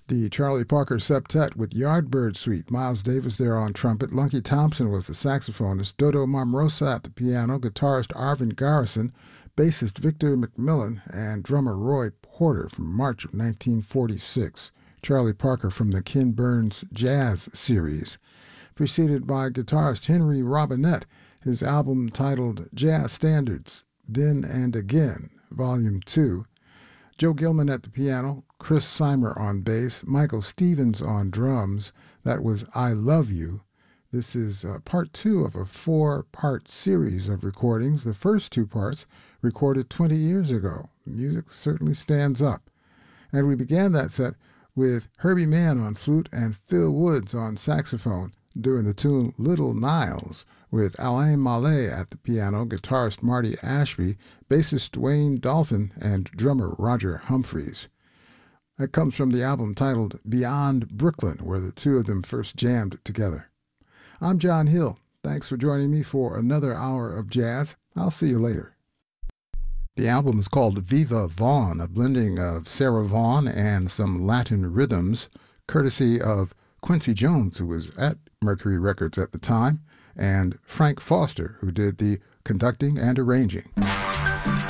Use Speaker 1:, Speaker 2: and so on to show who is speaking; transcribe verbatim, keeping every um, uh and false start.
Speaker 1: The Charlie Parker Septet with Yardbird Suite. Miles Davis there on trumpet. Lunky Thompson was the saxophonist. Dodo Marmrosa at the piano. Guitarist Arvin Garrison. Bassist Victor McMillan. And drummer Roy Porter from March of nineteen forty-six. Charlie Parker from the Ken Burns Jazz Series. Preceded by guitarist Henry Robinette. His album titled Jazz Standards, Then and Again, Volume two. Joe Gilman at the piano, Chris Seimer on bass, Michael Stevens on drums. That was I Love You. This is uh, part two of a four-part series of recordings. The first two parts recorded twenty years ago. The music certainly stands up. And we began that set with Herbie Mann on flute and Phil Woods on saxophone doing the tune Little Niles, with Alain Mallet at the piano, guitarist Marty Ashby, bassist Wayne Dolphin, and drummer Roger Humphreys. That comes from the album titled Beyond Brooklyn, where the two of them first jammed together. I'm John Hill. Thanks for joining me for another hour of jazz. I'll see you later. The album is called Viva Vaughan, a blending of Sarah Vaughan and some Latin rhythms, courtesy of Quincy Jones, who was at Mercury Records at the time, and Frank Foster, who did the conducting and arranging.